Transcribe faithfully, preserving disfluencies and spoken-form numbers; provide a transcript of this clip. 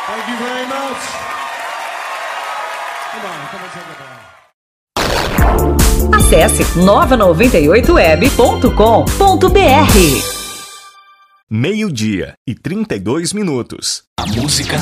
Thank you very much. Come on, come on, take it down. Acesse nova noventa e oito web ponto com ponto br. Meio-dia e trinta e dois minutos. A música